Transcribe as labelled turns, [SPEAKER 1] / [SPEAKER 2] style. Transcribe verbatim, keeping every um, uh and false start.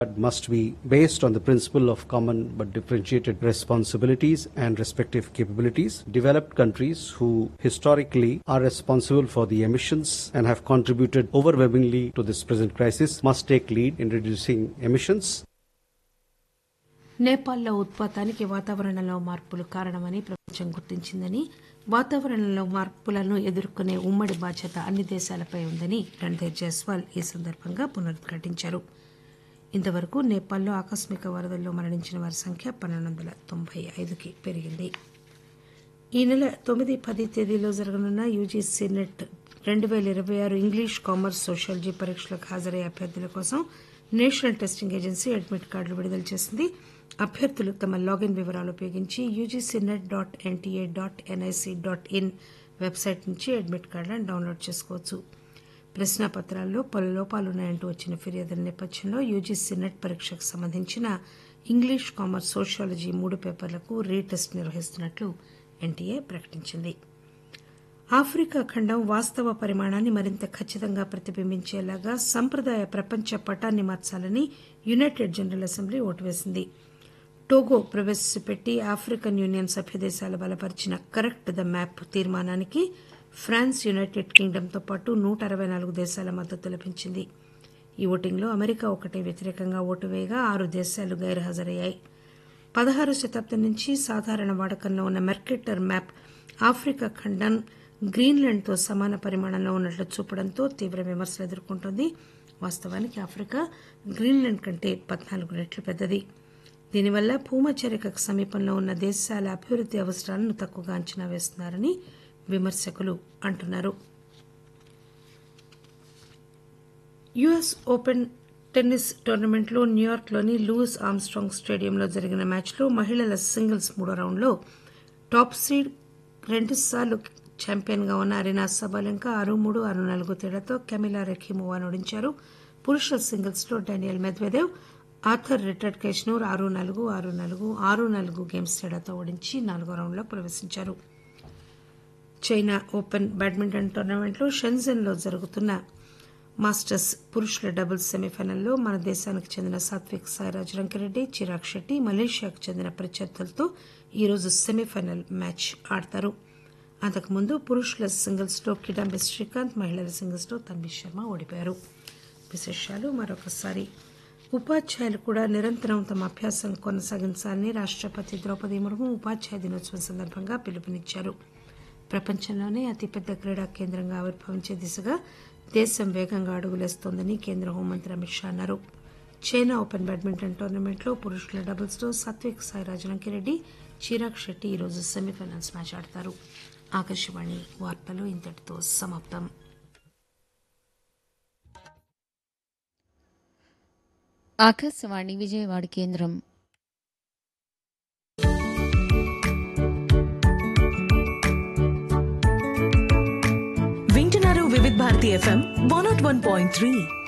[SPEAKER 1] It must be based on the principle of common but differentiated responsibilities and respective capabilities. Developed countries who historically are responsible for the emissions and have contributed overwhelmingly to this present crisis must take lead in reducing emissions.
[SPEAKER 2] నేపాల్లో ఉత్పాతానికి వాతావరణంలో మార్పులు కారణమని ప్రపంచం గుర్తించిందని, వాతావరణంలో మార్పులను ఎదుర్కొనే ఉమ్మడి బాధ్యత అన్ని దేశాలపై ఉందని రణ్ధీర్ జైస్వాల్ ఈ సందర్భంగా పునరుద్ఘాటించారు. ఇంతవరకు నేపాల్లో ఆకస్మిక వరదల్లో మరణించిన వారి సంఖ్య పన్నెండు వందల తొంభై ఐదుకి పెరిగింది. ఈ నెల తొమ్మిది పది తేదీలో జరగనున్న యూజీసీ నెట్ రెండు పేల ఇరవై ఆరు ఇంగ్లీష్, కామర్స్, సోషాలజీ పరీక్షలకు హాజరయ్యే అభ్యర్థుల కోసం నేషనల్ టెస్టింగ్ ఏజెన్సీ అడ్మిట్ కార్డులు విడుదల చేసింది. అభ్యర్థులు తమ లాగిన్ వివరాలు ఉపయోగించి UGC net dot NTA dot NIC dot in website నుంచి అడ్మిట్ కార్డులను డౌన్లోడ్ చేసుకోవచ్చు. ప్రశ్నాపత్రాల్లో పలు లోపాలున్నాయంటూ వచ్చిన ఫిర్యాదుల నేపథ్యంలో యూజీసీ నెట్ పరీక్షకు సంబంధించిన ఇంగ్లీష్, కామర్స్, సోషాలజీ మూడు పేపర్లకు రీటెస్ట్ నిర్వహిస్తున్నట్లు ఎన్టీఏ ప్రకటించింది. ఆఫ్రికా ఖండం వాస్తవ పరిమాణాన్ని మరింత ఖచ్చితంగా ప్రతిబింబించేలాగా సంప్రదాయ ప్రపంచ పటాన్ని మార్చాలని యునైటెడ్ జనరల్ అసెంబ్లీ ఓటు వేసింది. టోగో ప్రవేశపెట్టి ఆఫ్రికన్ యూనియన్ సభ్యదేశాలు బలపరిచిన కరెక్ట్ ద మ్యాప్ తీర్మానానికి ఫ్రాన్స్, యునైటెడ్ కింగ్డమ్తో పాటు నూట అరవై నాలుగు దేశాల మద్దతు లభించింది. ఈ ఓటింగ్లో అమెరికా ఒకటే వ్యతిరేకంగా ఓటు వేయగా ఆరు దేశాలు గైర్హాజరయ్యాయి. పదహారు శతాబ్దం నుంచి సాధారణ వాడకంలో ఉన్న మెర్కెటర్ మ్యాప్ ఆఫ్రికా ఖండం గ్రీన్లాండ్తో సమాన పరిమాణంలో ఉన్నట్లు చూపడంతో తీవ్ర విమర్శలు ఎదుర్కొంటోంది. వాస్తవానికి ఆఫ్రికా గ్రీన్లాండ్ కంటే పద్నాలుగు రెట్లు పెద్దది. దీనివల్ల భూమధ్యరేఖకు సమీపంలో ఉన్న దేశాల అభివృద్ది అవసరాలను తక్కువగా అంచనా వేస్తున్నారని విమర్శకులు అంటున్నారు. యుఎస్ ఓపెన్ టెన్నిస్ టోర్నమెంట్లో న్యూయార్క్లోని లూయిస్ ఆర్మ్స్ట్రాంగ్ స్టేడియంలో జరిగిన మ్యాచ్లో మహిళల సింగిల్స్ మూడో రౌండ్లో టాప్ సీడ్ రెండుసార్లు ఛాంపియన్గా ఉన్న అరీనా సబాలెంకా ఆరు మూడు ఆరు నాలుగు తేడాతో కెమిలా రెఖీమోవాను ఓడించారు. పురుషుల సింగిల్స్లో డానియల్ మెద్వెదేవ్ ఆర్థర్ రిటర్డ్ కేష్నూర్ ఆరు నాలుగు ఆరు నాలుగు ఆరు నాలుగు గేమ్స్ తేడాతో ఓడించి నాలుగో రౌండ్లో ప్రవేశించారు. చైనా ఓపెన్ బ్యాడ్మింటన్ టోర్నమెంట్లో షెన్జెన్లో జరుగుతున్న మాస్టర్స్ పురుషుల డబుల్స్ సెమీఫైనల్లో మన దేశానికి చెందిన సాత్విక్ సాయిరాజ్ రంకిరెడ్డి, చిరాగ్ షెట్టి మలేషియాకు చెందిన ప్రత్యర్థులతో ఈరోజు సెమీఫైనల్ మ్యాచ్ ఆడతారు. అంతకుముందు పురుషుల సింగిల్స్లో కిడాంబి శ్రీకాంత్, మహిళల సింగిల్స్లో తన్వి శర్మ ఓడిపోయారు. విశేషాలు మరొకసారి. ఉపాధ్యాయులు కూడా నిరంతరం తమ అభ్యాసం కొనసాగించాలని రాష్టపతి ద్రౌపది ముర్ము ఉపాధ్యాయ దినోత్సవం సందర్భంగా పిలుపునిచ్చారు. ప్రపంచంలోనే అతిపెద్ద క్రీడా కేంద్రంగా ఆవిర్భవించే దిశగా దేశం వేగంగా అడుగులేస్తోందని కేంద్ర హోంమంత్రి అమిత్ షా అన్నారు. చైనా ఓపెన్ బ్యాడ్మింటన్ టోర్నమెంట్లో పురుషుల డబుల్స్లో సాత్విక్ సాయిరాజ్ రంకిరెడ్డి, చిరాగ్ షెట్టి ఈరోజు సెమీఫైనల్స్ మ్యాచ్ ఆడతారు. ఆకాశవాణి వార్తలు ఇంతటితో సమాప్తం.
[SPEAKER 3] ఆకాశవాణి విజయవాడ కేంద్రం.
[SPEAKER 4] వింటున్నారు వివిధ Bharati FM one not one point three.